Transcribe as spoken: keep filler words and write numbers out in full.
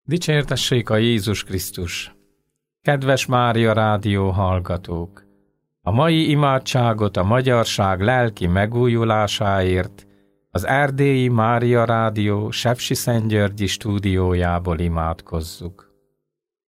Dicsértessék a Jézus Krisztus! Kedves Mária Rádió hallgatók! A mai imádságot a magyarság lelki megújulásáért az Erdélyi Mária Rádió Sepsiszentgyörgyi stúdiójából imádkozzuk.